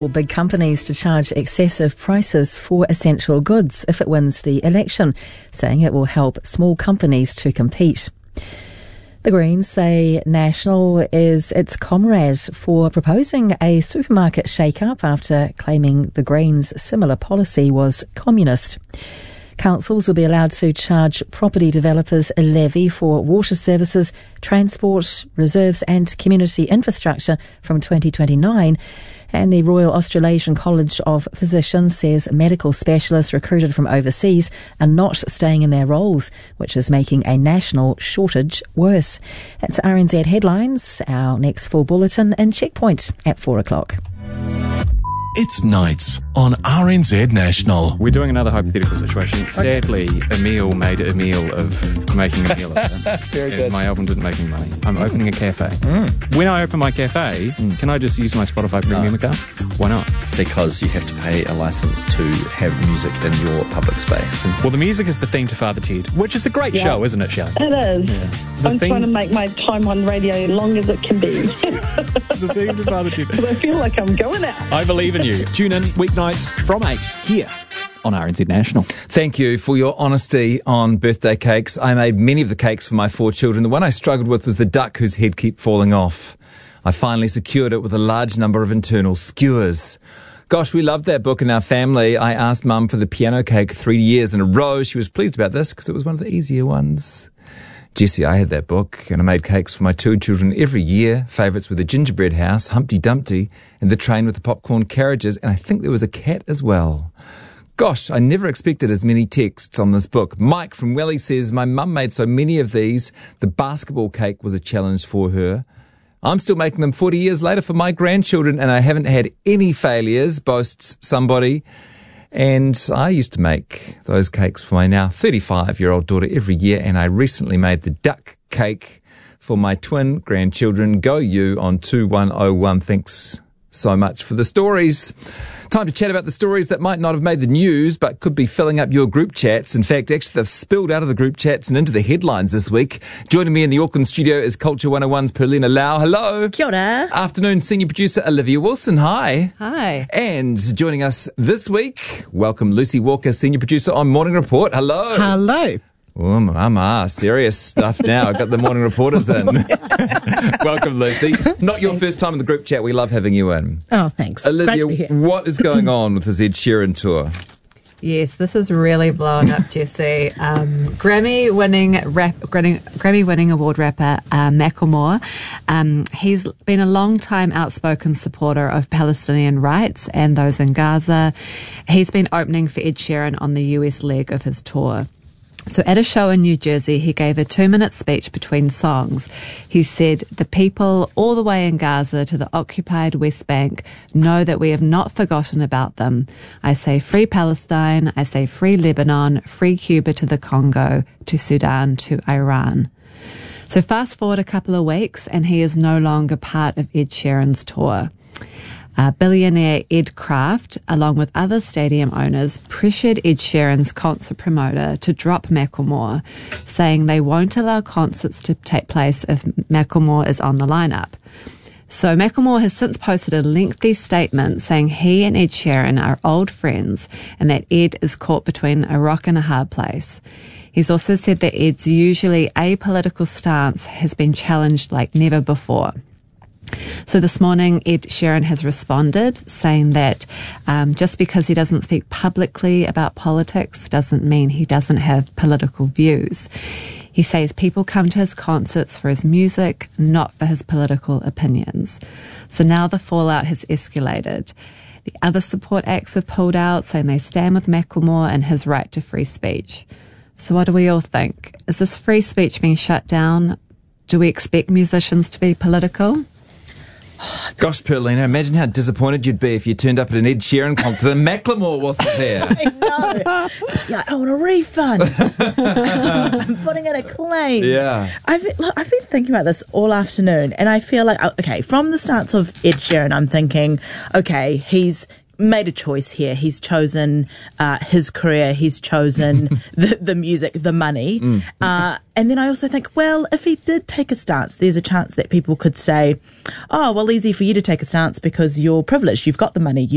Big companies to charge excessive prices for essential goods if it wins the election, saying it will help small companies to compete. The Greens say National is its comrade for proposing a supermarket shake-up after claiming the Greens' similar policy was communist. Councils will be allowed to charge property developers a levy for water services, transport, reserves and community infrastructure from 2029. And the Royal Australasian College of Physicians says medical specialists recruited from overseas are not staying in their roles, which is making a national shortage worse. That's RNZ Headlines, our next full bulletin and Checkpoint at 4 o'clock. It's nights on RNZ National. We're doing another hypothetical situation. Sadly, Emil made a meal of making a meal of it. Very good. My album didn't make any money. I'm opening a cafe. When I open my cafe, can I just use my Spotify Premium account? Why not? Because you have to pay a license to have music in your public space. Well, the music is the theme to Father Ted, which is a great show, isn't it, Shelley? It is. Yeah. I'm trying to make my time on radio long as it can be. The theme to Father Ted. Because I feel like I'm going out. I believe in you. Tune in weeknights from 8 here on RNZ National. Thank you for your honesty on birthday cakes. I made many of the cakes for my 4 children. The one I struggled with was the duck whose head kept falling off. I finally secured it with a large number of internal skewers. Gosh, we loved that book in our family. I asked Mum for the piano cake 3 years in a row. She was pleased about this because it was one of the easier ones. Jessie, I had that book, and I made cakes for my 2 children every year. Favourites were the gingerbread house, Humpty Dumpty, and the train with the popcorn carriages, and I think there was a cat as well. Gosh, I never expected as many texts on this book. Mike from Welly says, my mum made so many of these, the basketball cake was a challenge for her. I'm still making them 40 years later for my grandchildren, and I haven't had any failures, boasts somebody. And I used to make those cakes for my now 35-year-old daughter every year, and I recently made the duck cake for my twin grandchildren. Go you on 2101. Thanks so much for the stories. Time to chat about the stories that might not have made the news, but could be filling up your group chats. In fact, actually, they've spilled out of the group chats and into the headlines this week. Joining me in the Auckland studio is Culture 101's Perlina Lau. Hello. Kia ora. Afternoon, senior producer Olivia Wilson. Hi. Hi. And joining us this week, welcome Lucy Walker, senior producer on Morning Report. Hello. Hello. Oh, mama, serious stuff now. I've got the morning reporters in. Welcome, Lucy. Not your first time in the group chat. We love having you in. Oh, thanks. Olivia, what is going on with this Ed Sheeran tour? Yes, this is really blowing up, Jesse. Grammy-winning award rapper Macklemore. He's been a long-time outspoken supporter of Palestinian rights and those in Gaza. He's been opening for Ed Sheeran on the US leg of his tour. So at a show in New Jersey, he gave a 2-minute speech between songs. He said, the people all the way in Gaza to the occupied West Bank know that we have not forgotten about them. I say free Palestine, I say free Lebanon, free Cuba to the Congo, to Sudan, to Iran. So fast forward a couple of weeks and he is no longer part of Ed Sheeran's tour. Billionaire Ed Kraft, along with other stadium owners, pressured Ed Sheeran's concert promoter to drop Macklemore, saying they won't allow concerts to take place if Macklemore is on the lineup. So Macklemore has since posted a lengthy statement saying he and Ed Sheeran are old friends and that Ed is caught between a rock and a hard place. He's also said that Ed's usually apolitical stance has been challenged like never before. So this morning, Ed Sheeran has responded, saying that just because he doesn't speak publicly about politics doesn't mean he doesn't have political views. He says people come to his concerts for his music, not for his political opinions. So now the fallout has escalated. The other support acts have pulled out, saying they stand with Macklemore and his right to free speech. So what do we all think? Is this free speech being shut down? Do we expect musicians to be political? Gosh, Perlina, imagine how disappointed you'd be if you turned up at an Ed Sheeran concert and Macklemore wasn't there. I know. Yeah, I want a refund. I'm putting in a claim. Yeah. I've been thinking about this all afternoon, and I feel like, okay, from the stance of Ed Sheeran, I'm thinking, okay, he's made a choice here. He's chosen his career. He's chosen the music, the money. And then I also think, well, if he did take a stance, there's a chance that people could say, oh, well, easy for you to take a stance because you're privileged. You've got the money.